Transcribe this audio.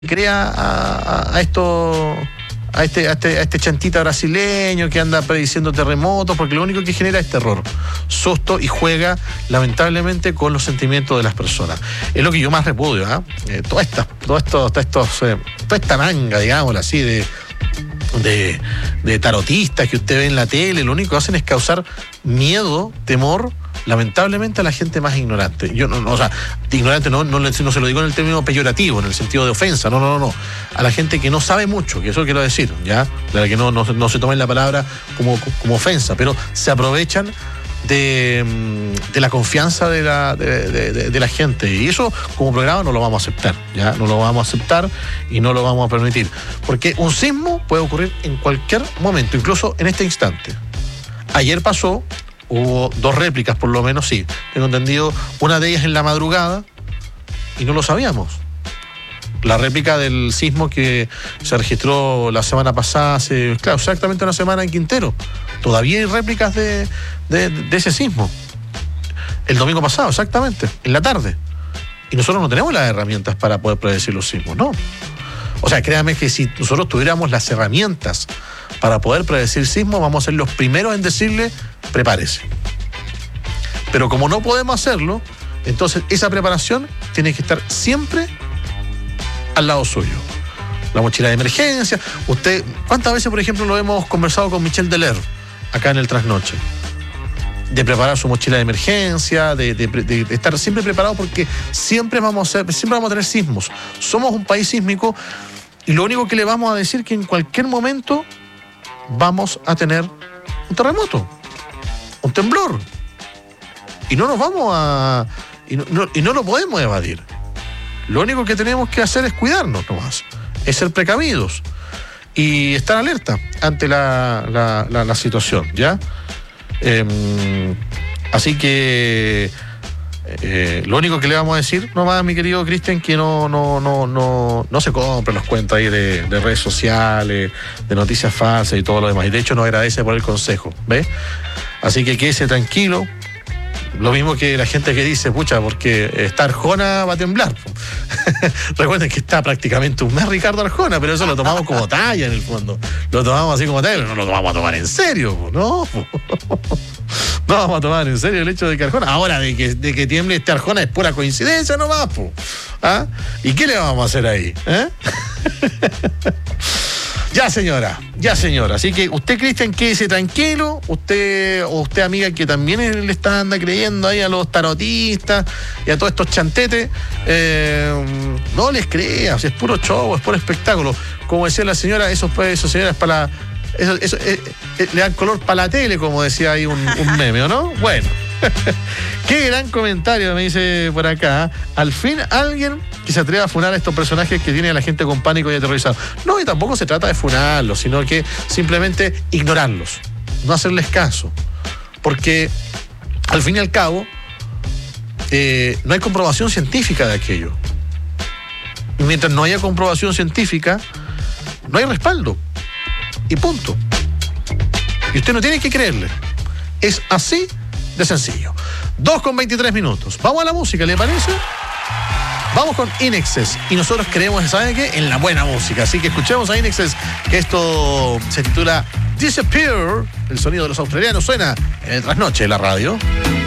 crea a este chantita brasileño que anda prediciendo terremotos, porque lo único que genera es terror, susto, y juega lamentablemente con los sentimientos de las personas. Es lo que yo más repudio, toda esta manga, digámoslo así, de tarotistas que usted ve en la tele, lo único que hacen es causar miedo, temor, lamentablemente, a la gente más ignorante. Yo ignorante no se lo digo en el término peyorativo, en el sentido de ofensa, no. A la gente que no sabe mucho, que eso quiero decir, ¿ya? De la que no se tomen la palabra como ofensa, pero se aprovechan de la confianza de la gente, y eso como programa no lo vamos a aceptar, ¿ya? No lo vamos a aceptar y no lo vamos a permitir, porque un sismo puede ocurrir en cualquier momento, incluso en este instante. Ayer pasó, hubo 2 réplicas por lo menos, sí, tengo entendido, una de ellas en la madrugada, y no lo sabíamos. La réplica del sismo que se registró la semana pasada, exactamente una semana en Quintero. Todavía hay réplicas de ese sismo. El domingo pasado, exactamente, en la tarde. Y nosotros no tenemos las herramientas para poder predecir los sismos, ¿no? O sea, créame que si nosotros tuviéramos las herramientas para poder predecir sismos, vamos a ser los primeros en decirle, prepárese. Pero como no podemos hacerlo, entonces esa preparación tiene que estar siempre al lado suyo. La mochila de emergencia. Usted, ¿cuántas veces, por ejemplo, lo hemos conversado con Michel Deler acá en el Trasnoche? De preparar su mochila de emergencia, de estar siempre preparado, porque siempre vamos a tener sismos. Somos un país sísmico, y lo único que le vamos a decir es que en cualquier momento vamos a tener un terremoto, un temblor, y no nos vamos a y no lo podemos evadir. Lo único que tenemos que hacer es cuidarnos nomás, es ser precavidos y estar alerta ante la situación, ¿ya? Así que lo único que le vamos a decir nomás, mi querido Cristian, que no se compren los cuentos ahí de redes sociales, de noticias falsas y todo lo demás. Y de hecho nos agradece por el consejo, ¿ves? Así que quédese tranquilo. Lo mismo que la gente que dice, pucha, porque está Arjona va a temblar. Recuerden que está prácticamente un mes Ricardo Arjona, pero eso lo tomamos como talla en el fondo. Lo tomamos así como talla, pero no lo vamos a tomar en serio, ¿no? No vamos a tomar en serio el hecho de que Arjona, ahora de que tiemble este Arjona, es pura coincidencia nomás, ¿ah? ¿Y qué le vamos a hacer ahí? Ya señora. Así que usted, Cristian, quédese tranquilo. Usted, amiga, que también le anda creyendo ahí a los tarotistas y a todos estos chantetes, no les creas, es puro show, es puro espectáculo. Como decía la señora, eso señora es para le dan color para la tele, como decía ahí un meme, ¿o no? Bueno. Qué gran comentario, me dice por acá. Al fin alguien que se atreva a funar a estos personajes que tienen a la gente con pánico y aterrorizado. No, y tampoco se trata de funarlos, sino que simplemente ignorarlos, no hacerles caso, porque al fin y al cabo no hay comprobación científica de aquello, y mientras no haya comprobación científica no hay respaldo, y punto. Y usted no tiene que creerle, es así de sencillo. 2:23. Vamos a la música, ¿le parece? Vamos con INXS, y nosotros creemos, ¿saben qué? En la buena música, así que escuchemos a INXS, que esto se titula Disappear. El sonido de los australianos suena en el Trasnoche de la radio.